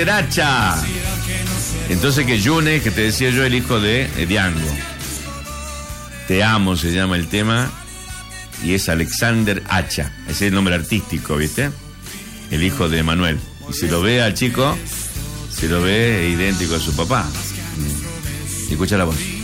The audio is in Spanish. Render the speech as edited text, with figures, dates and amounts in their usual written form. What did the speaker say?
Hacha. Entonces que Yune, que te decía yo, el hijo de Diango. Te amo se llama el tema. Y es Alexander Hacha. Ese es el nombre artístico, ¿viste? El hijo de Manuel. Y se lo ve al chico, se lo ve idéntico a su papá. Y escucha la voz.